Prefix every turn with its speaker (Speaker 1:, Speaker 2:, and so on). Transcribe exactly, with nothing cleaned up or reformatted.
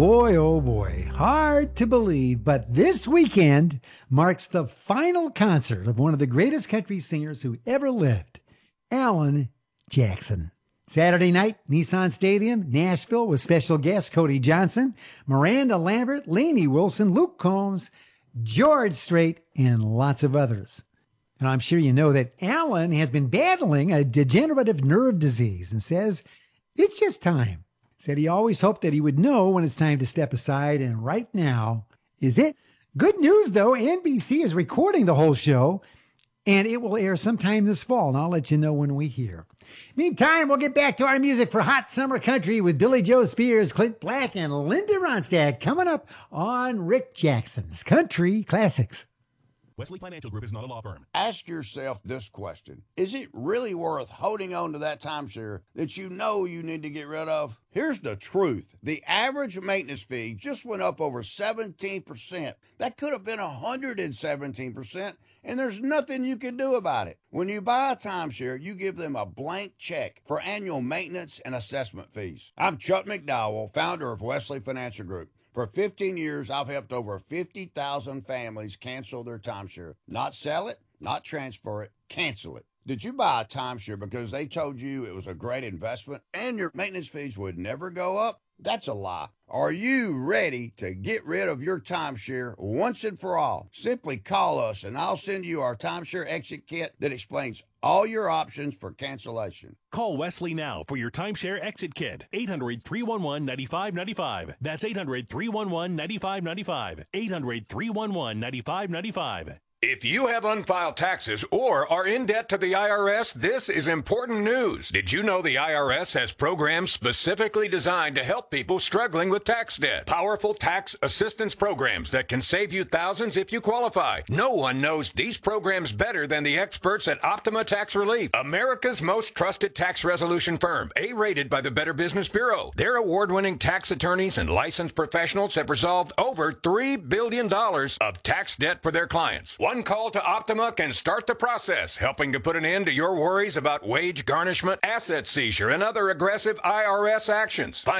Speaker 1: boy, oh boy, hard to believe, but this weekend marks the final concert of one of the greatest country singers who ever lived, Alan Jackson. Saturday night, Nissan Stadium, Nashville, with special guests Cody Johnson, Miranda Lambert, Lainey Wilson, Luke Combs, George Strait, and lots of others. And I'm sure you know that Alan has been battling a degenerative nerve disease and says it's just time. Said he always hoped that he would know when it's time to step aside, and right now is it. Good news, though, N B C is recording the whole show, and it will air sometime this fall, and I'll let you know when we hear. Meantime, we'll get back to our music for Hot Summer Country with Billy Joe Spears, Clint Black, and Linda Ronstadt coming up on Rick Jackson's Country Classics.
Speaker 2: Wesley Financial Group is not a law firm.
Speaker 3: Ask yourself this question. Is it really worth holding on to that timeshare that you know you need to get rid of? Here's the truth. The average maintenance fee just went up over seventeen percent. That could have been one hundred seventeen percent, and there's nothing you can do about it. When you buy a timeshare, you give them a blank check for annual maintenance and assessment fees. I'm Chuck McDowell, founder of Wesley Financial Group. For fifteen years, I've helped over fifty thousand families cancel their timeshare. Not sell it, not transfer it, cancel it. Did you buy a timeshare because they told you it was a great investment and your maintenance fees would never go up? That's a lie. Are you ready to get rid of your timeshare once and for all? Simply call us and I'll send you our timeshare exit kit that explains all your options for cancellation.
Speaker 2: Call Wesley now for your timeshare exit kit. eight hundred, three one one, nine five nine five. That's eight hundred, three one one, nine five nine five. eight hundred, three one one, nine five nine five.
Speaker 4: If you have unfiled taxes or are in debt to the I R S, this is important news. Did you know the I R S has programs specifically designed to help people struggling with tax debt? Powerful tax assistance programs that can save you thousands if you qualify. No one knows these programs better than the experts at Optima Tax Relief, America's most trusted tax resolution firm, A-rated by the Better Business Bureau. Their award-winning tax attorneys and licensed professionals have resolved over three billion dollars of tax debt for their clients. One call to Optima can start the process, helping to put an end to your worries about wage garnishment, asset seizure, and other aggressive I R S actions. Find